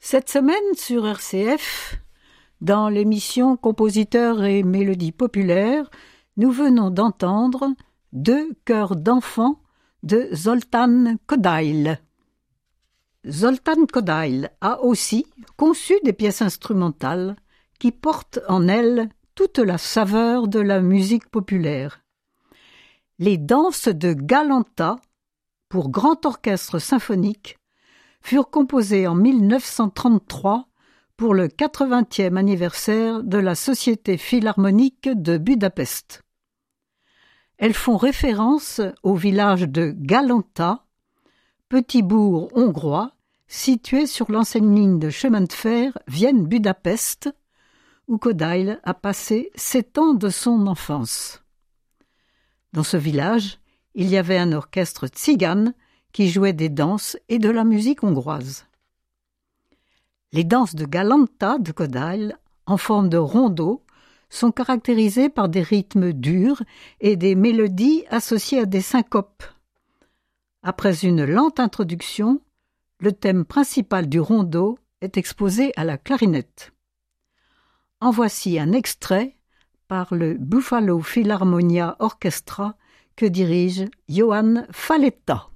Cette semaine sur RCF, dans l'émission Compositeurs et mélodies populaires, nous venons d'entendre Deux chœurs d'enfants de Zoltán Kodály. Zoltán Kodály a aussi conçu des pièces instrumentales qui portent en elles toute la saveur de la musique populaire. Les danses de Galanta, pour grand orchestre symphonique, furent composées en 1933 pour le 80e anniversaire de la Société philharmonique de Budapest. Elles font référence au village de Galanta, petit bourg hongrois situé sur l'ancienne ligne de chemin de fer Vienne-Budapest, où Kodály a passé 7 ans de son enfance. Dans ce village, il y avait un orchestre tzigane qui jouait des danses et de la musique hongroise. Les danses de Galanta de Kodály, en forme de rondeau, sont caractérisées par des rythmes durs et des mélodies associées à des syncopes. Après une lente introduction, le thème principal du rondeau est exposé à la clarinette. En voici un extrait par le Buffalo Philharmonia Orchestra que dirige Johan Falletta.